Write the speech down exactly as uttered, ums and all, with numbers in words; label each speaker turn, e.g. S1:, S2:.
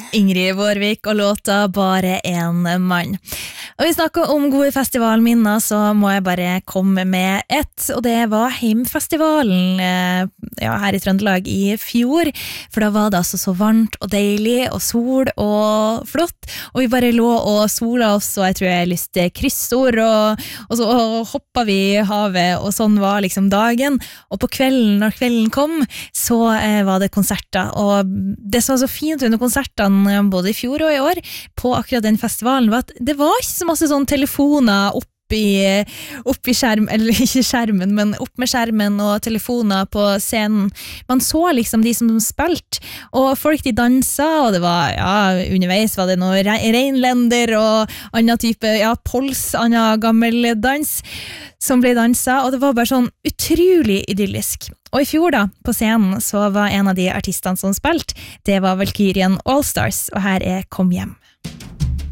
S1: Ingrid Vårvik og låta Bare en mann. Og vi snakker om gode festivalminner, så må jeg bare komme med ett, og det var Heimfestivalen ja, her i Trøndelag i fjor, for da var det altså så varmt og deilig, og sol og flott, og vi bare lå og sola oss, og jeg tror jeg lyste kryssord, og, og så hoppet vi i havet, og sånn var liksom dagen, og på kvelden, når kvelden kom, så eh, var det konserter, og det som var så fint under konsertene, både i fjor og i år, på akkurat den festivalen, var at det var ikke så masse sånn telefoner opp i, opp i skjerm, eller ikke skjermen, men opp med skjermen og telefoner på scenen. Man så liksom de som spilte, og folk de dansa, og det var, ja, underveis var det noe re reinlender og annen type, ja, pols, annen gammel dans som ble dansa, og det var bare sånn utrolig idyllisk. Og i fjor da, på scenen, så var en av de artistene som spilte, det var Valkyrien Allstars, og her er Kom hjem.